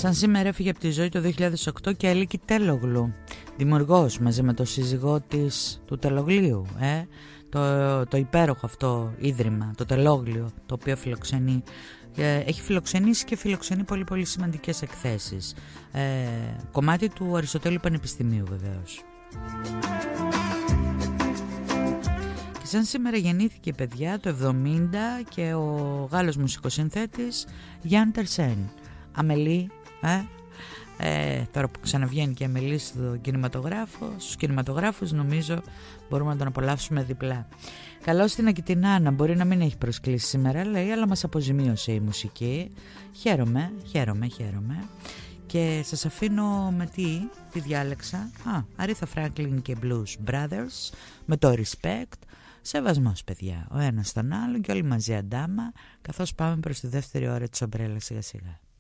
Σαν σήμερα έφυγε από τη ζωή το 2008 και Αλίκη Τέλογλου, δημιουργός μαζί με το σύζυγό της του Τελογλίου, το υπέροχο αυτό ίδρυμα, το Τελόγλιο, το οποίο φιλοξενεί, έχει φιλοξενήσει και φιλοξενεί πολύ πολύ σημαντικές εκθέσεις, κομμάτι του Αριστοτέλειου Πανεπιστημίου βεβαίως. Και σαν σήμερα γεννήθηκε, παιδιά, το 70 και ο Γάλλος μουσικοσυνθέτης Γιάν Τερσέν. Αμελή, τώρα που ξαναβγαίνει και Αμελή στο κινηματογράφο, στους κινηματογράφους, νομίζω μπορούμε να τον απολαύσουμε διπλά. Καλώς στην Ακιτινάνα, μπορεί να μην έχει προσκλήσει σήμερα, λέει, αλλά μας αποζημίωσε η μουσική. Χαίρομαι. Και σας αφήνω με τι διάλεξα. Αρίθα Φράγκλιν και Blues Brothers με το Respect. Σεβασμός, παιδιά, ο ένας τον άλλο και όλοι μαζί αντάμα, καθώς πάμε προς τη δεύτερη ώρα της ομπρέλας σιγά σιγά.